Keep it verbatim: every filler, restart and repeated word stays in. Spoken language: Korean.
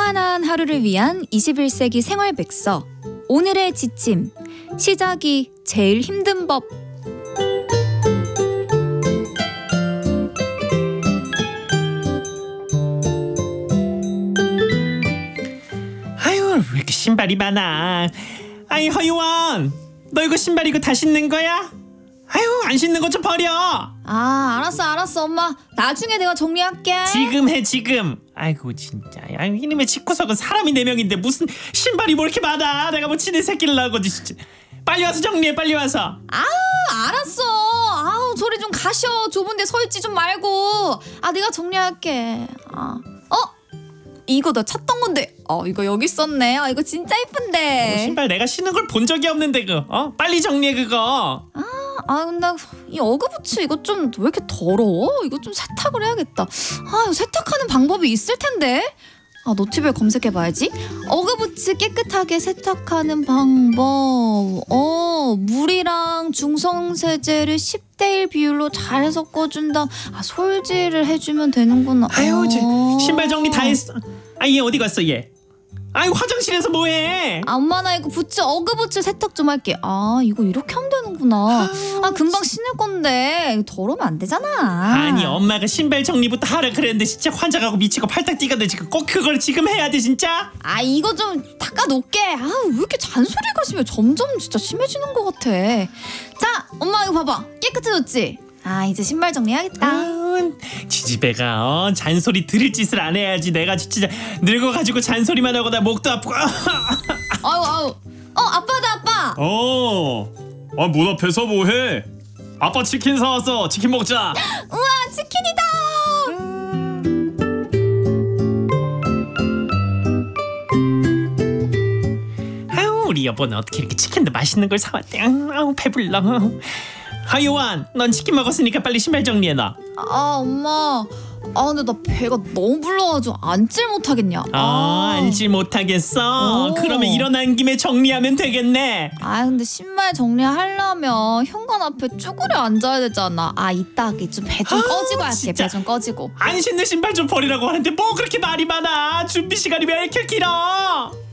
편안한 하루를 위한 이십일 세기 생활 백서. 오늘의 지침. 시작이 제일 힘든 법. 아유, 왜 이렇게 신발이 많아. 아이, 허유원, 너 이거 신발 이거 다 신는 거야? 아유, 안 신는 거 좀 버려. 아, 알았어 알았어 엄마. 나중에 내가 정리할게. 지금 해, 지금. 아이고 진짜. 아유, 이놈의 집구석은 사람이 네 명인데 무슨 신발이 뭐 이렇게 많아. 내가 뭐 치는 새끼를 낳고 진짜. 빨리 와서 정리해, 빨리 와서. 아, 알았어. 아우, 저리 좀 가셔. 좁은데 서 있지 좀 말고. 아, 내가 정리할게. 아, 어? 이거 나 찾던 건데. 어, 이거 여기 있었네. 아, 이거 진짜 이쁜데. 어, 신발 내가 신는 걸 본 적이 없는데 그. 어? 빨리 정리해 그거. 아, 아 근데 이 어그부츠 이거 좀 왜 이렇게 더러워? 이거 좀 세탁을 해야겠다. 아, 이거 세탁하는 방법이 있을 텐데. 아, 노트북에 검색해봐야지. 어그부츠 깨끗하게 세탁하는 방법. 어, 물이랑 중성세제를 십 대 일 비율로 잘 섞어준다. 아, 솔질을 해주면 되는구나. 아유, 저 어. 신발 정리 다 했어. 아, 얘 어디 갔어 얘? 아유, 화장실에서 뭐해? 아, 엄마 나 이거 부츠 어그부츠 세탁 좀 할게. 아, 이거 이렇게 하면 되는구나. 아, 금방 신을 건데 더러우면 안 되잖아. 아니, 엄마가 신발 정리부터 하라 그랬는데 진짜 환장하고 미치고 팔딱 뛰거든 지금. 꼭 그걸 지금 해야 돼 진짜? 아, 이거 좀 닦아 놓을게. 아, 왜 이렇게 잔소리가 심해. 점점 진짜 심해지는 것 같아. 자, 엄마 이거 봐봐. 깨끗해졌지? 아, 이제 신발 정리해야겠다. 아유, 지지배가 어? 잔소리 들을 짓을 안 해야지. 내가 진짜 늙어가지고 잔소리만 하고 나 목도 아프고. 아유 아유. 어, 아빠다 아빠. 어, 아, 문 앞에서 뭐해? 아빠 치킨 사왔어. 치킨 먹자. 우와, 치킨이다. 아유, 우리 여보는 어떻게 이렇게 치킨도 맛있는 걸 사왔대. 아우, 배불러. 하요한, 넌 치킨 먹었으니까 빨리 신발 정리해 놔. 아, 엄마. 아, 근데 나 배가 너무 불러가지고 앉질 못하겠냐. 아, 앉지 못하겠어. 오. 그러면 일어난 김에 정리하면 되겠네. 아, 근데 신발 정리하려면 현관 앞에 쭈그려 앉아야 되잖아. 아, 이따 좀 배 좀 아, 꺼지고 할게. 진짜. 배 좀 꺼지고. 안 신는 신발 좀 버리라고 하는데 뭐 그렇게 말이 많아. 준비 시간이 왜 이렇게 길어?